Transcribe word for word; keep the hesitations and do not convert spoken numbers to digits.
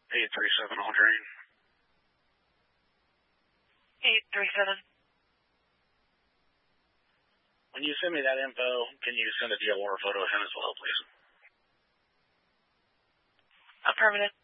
eight three seven, all drain. eight three seven. When you send me that info, can you send a D L R photo of him as well, please? Affirmative.